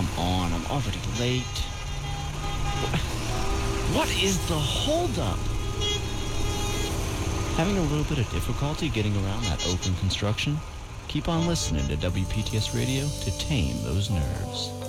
come on, I'm already late. What is the holdup? Having a little bit of difficulty getting around that open construction? Keep on listening to WPTS Radio to tame those nerves.